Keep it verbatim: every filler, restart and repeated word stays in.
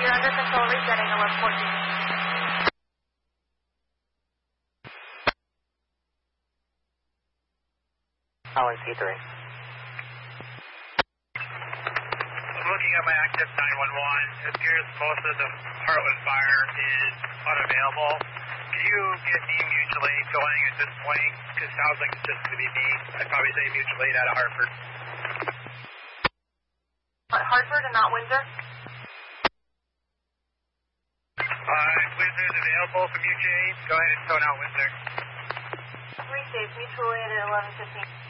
you're under control, resetting eleven fourteen. Allen C three. I'm looking at my active nine one one. It appears most of the Heartland fire is unavailable. Can you get me mutual aid going at this point? Because it sounds like it's just going to be me. I'd probably say mutual aid out of Hartford. Hartford and not Windsor? Uh, Windsor is available for mutual aid. Go ahead and tone out Windsor. Three safe, mutual aid at eleven fifteen.